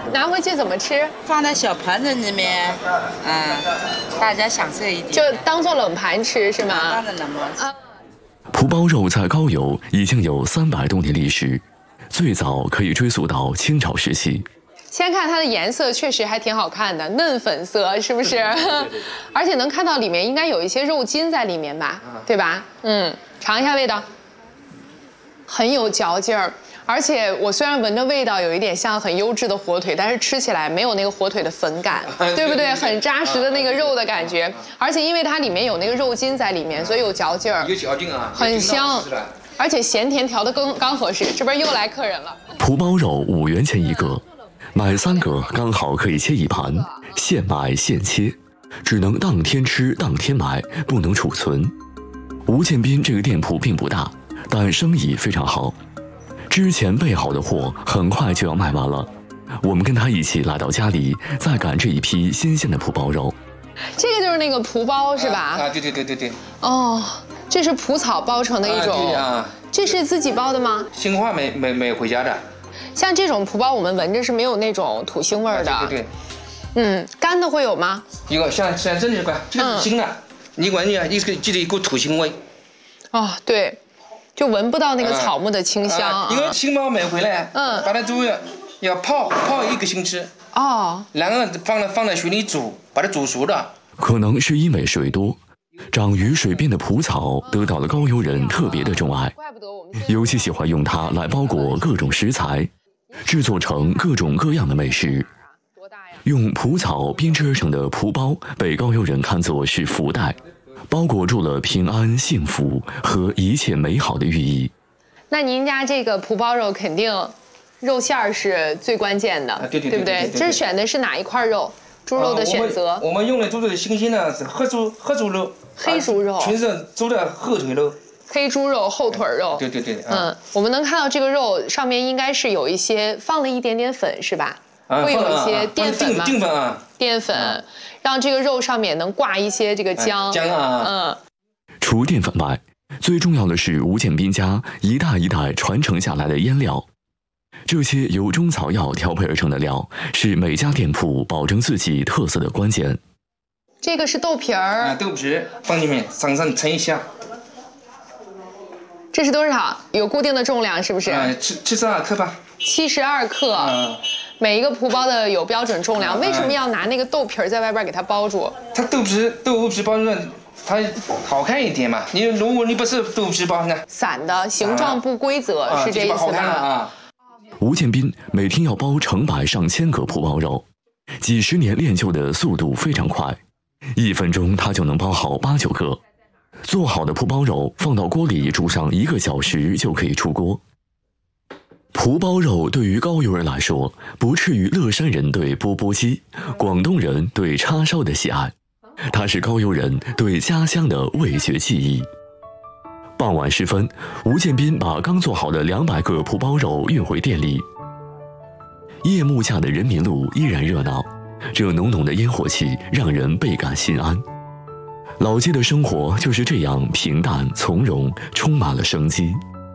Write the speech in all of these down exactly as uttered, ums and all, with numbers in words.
拿回去怎么吃？ 放在小盘子里面，嗯，大家享受一点。 就当做冷盘吃是吗？ 当然冷盘。啊。 蒲包肉在高邮已经有三百多年历史，最早可以追溯到清朝时期。 先看它的颜色，确实还挺好看的，嫩粉色，是不是？而且能看到里面应该有一些肉筋在里面吧，对吧？嗯，尝一下味道，很有嚼劲儿。而且我虽然闻着味道有一点像很优质的火腿，但是吃起来没有那个火腿的粉感，对不对？很扎实的那个肉的感觉。而且因为它里面有那个肉筋在里面，所以有嚼劲儿， 有嚼劲啊， 很香。而且咸甜调的刚刚合适。这边又来客人了。 蒲包肉五元钱一个。买三个刚好可以切一盘，现买现切，只能当天吃当天买，不能储存。吴建斌这个店铺并不大，但生意非常好。之前备好的货很快就要卖完了，我们跟他一起来到家里，再赶这一批新鲜的蒲包肉。 这个就是那个蒲包是吧？ 啊，对对对对对。 哦，这是蒲草包成的一种。 啊，啊这是自己包的吗？ 新花没没没回家的。 像这种蒲包，我们闻着是没有那种土腥味儿的。 对对对。 嗯，干的会有吗？ 有，像像这里块，这个是新的，你闻一下，一个记得一股土腥味。 哦，对，就闻不到那个草木的清香。 因为新包买回来，嗯，把它都要要泡泡一个星期。哦。然后放在放在水里煮，把它煮熟了。 可能是因为水多。长于水边的蒲草得到了高邮人特别的钟爱，尤其喜欢用它来包裹各种食材，制作成各种各样的美食。用蒲草编织而成的蒲包被高邮人看作是福袋，包裹住了平安、幸福和一切美好的寓意。 那您家这个蒲包肉肯定肉馅儿是最关键的，对不对？这选的是哪一块肉？猪肉的选择， 我们用的猪肉新鲜的是黑猪黑猪肉， 黑猪肉， 全是猪的后腿肉， 黑猪肉后腿肉。 对对对， 嗯，我们能看到这个肉上面应该是有一些放了一点点粉，是吧？会有一些淀粉吗？ 淀粉啊， 淀粉，让这个肉上面能挂一些这个姜。 姜啊， 嗯。 除淀粉外，最重要的是吴建斌家一代一代传承下来的腌料。这些由中草药调配而成的料，是每家店铺保证自己特色的关键。 这个是豆皮儿， 啊，豆皮放进面，上上称一下。 这是多少？有固定的重量是不是？ 啊，七七十二克吧。 七十二克。嗯。每一个蒲包的有标准重量，为什么要拿那个豆皮儿在外边给它包住？ 它豆皮豆皮包住，它好看一点嘛。你如果你不是豆皮包呢？ 散的，形状不规则，啊、是这意思吧？ 啊。 吴建斌每天要包成百上千个蒲包肉，几十年练就的速度非常快，一分钟他就能包好八九个。做好的蒲包肉放到锅里煮上一个小时就可以出锅。蒲包肉对于高邮人来说，不次于乐山人对钵钵鸡、广东人对叉烧的喜爱，它是高邮人对家乡的味觉记忆。傍晚时分，吴建斌把刚做好的两百个蒲包肉运回店里。夜幕下的人民路依然热闹，这浓浓的烟火气让人倍感心安。老街的生活就是这样平淡从容，充满了生机。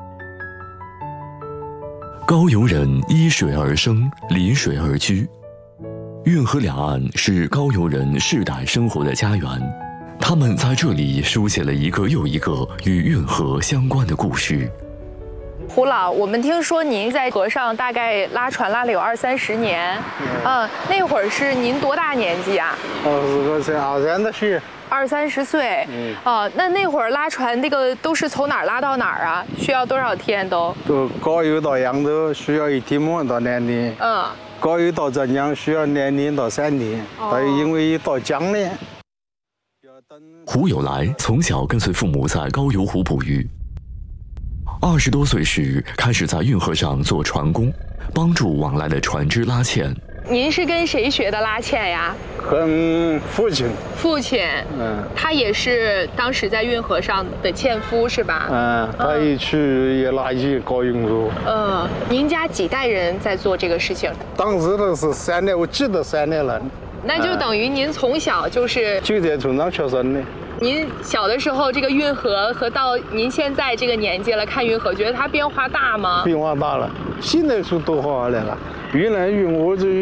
高邮人依水而生，临水而居，运河两岸是高邮人世代生活的家园。他们在这里书写了一个又一个与运河相关的故事。 胡老，我们听说您在河上大概拉船拉了有二三十年，嗯，那会儿是您多大年纪啊？ 二十多岁，二三十岁。 二三十岁，嗯，哦，那那会儿拉船那个都是从哪儿拉到哪儿啊？需要多少天都？ 都高邮到扬州需要一天半到两天，嗯，高邮到浙江需要两天到三天，还有因为到江呢。 胡有来从小跟随父母在高邮湖捕鱼，二十多岁时开始在运河上做船工，帮助往来的船只拉纤。 您是跟谁学的拉纤呀？ 跟父亲。 父亲，嗯，他也是当时在运河上的纤夫是吧？ 嗯，他一去也拉一高运输。 嗯，您家几代人在做这个事情？ 当时的是三代，我记得三代人。 那就等于您从小就是就在村上出生的。 您小的时候，这个运河和到您现在这个年纪了，看运河，觉得它变化大吗？ 变化大了，现在是多好了了，越来越我这